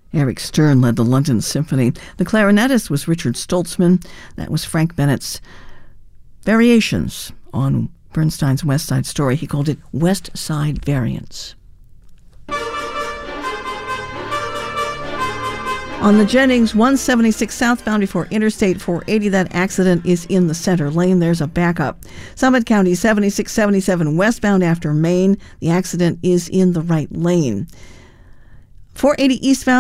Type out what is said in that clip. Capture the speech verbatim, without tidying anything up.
Eric Stern led the London Symphony. The clarinetist was Richard Stoltzman. That was Frank Bennett's variations on Bernstein's West Side Story. He called it West Side Variants. On the Jennings one seventy-six southbound before Interstate four eighty, that accident is in the center lane. There's a backup. Summit County seventy-six seventy-seven westbound after Maine. The accident is in the right lane. four eighty eastbound